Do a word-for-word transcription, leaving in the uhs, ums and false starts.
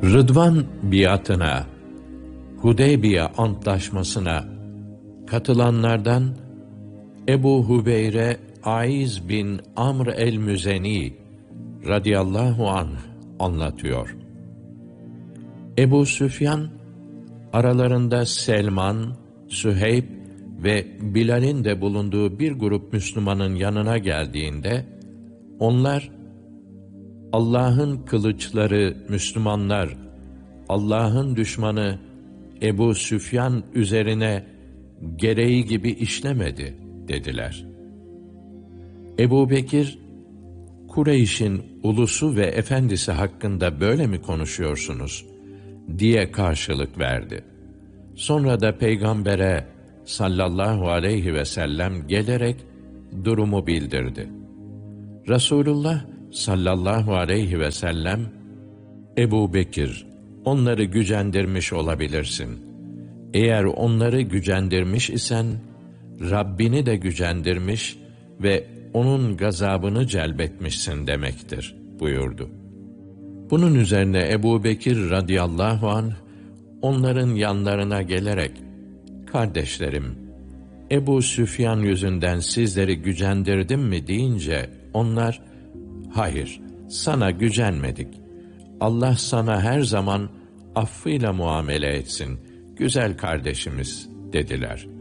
Rıdvan biatına, Hudeybiye antlaşmasına katılanlardan Ebu Hubeyre Aiz bin Amr el-Müzeni radıyallahu anh anlatıyor. Ebu Süfyan, aralarında Selman, Süheyb ve Bilal'in de bulunduğu bir grup Müslümanın yanına geldiğinde, onlar, Allah'ın kılıçları Müslümanlar, Allah'ın düşmanı Ebu Süfyan üzerine gereği gibi işlemedi dediler. Ebu Bekir, Kureyş'in ulusu ve efendisi hakkında böyle mi konuşuyorsunuz diye karşılık verdi. Sonra da Peygamber'e sallallahu aleyhi ve sellem gelerek durumu bildirdi. Resulullah sallallahu aleyhi ve sellem, Ebu Bekir, onları gücendirmiş olabilirsin. Eğer onları gücendirmiş isen, Rabbini de gücendirmiş ve onun gazabını celbetmişsin demektir buyurdu. Bunun üzerine Ebu Bekir radıyallahu anh, onların yanlarına gelerek, kardeşlerim, Ebu Süfyan yüzünden sizleri gücendirdim mi deyince, onlar, hayır, sana gücenmedik. Allah sana her zaman affıyla muamele etsin, güzel kardeşimiz dediler.